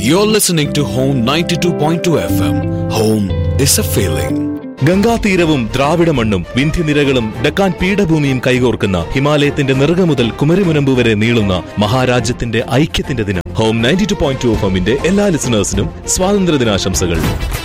You're listening to Home 92.2 FM. Home is a feeling. ഗംഗാതീരവും ദ്രാവിഡ മണ്ണും വിന്ധ്യനിരകളും ഡക്കാൻ പീഠഭൂമിയും കൈകോർക്കുന്ന ഹിമാലയത്തിന്റെ നിറക മുതൽ കുമരിമുനമ്പ് വരെ നീളുന്ന മഹാരാജ്യത്തിന്റെ ഐക്യത്തിന്റെ ദിനം. ഹോം 92.2 FM എല്ലാ ലിസണേഴ്സിനും സ്വാതന്ത്ര്യദിനാശംസകൾ.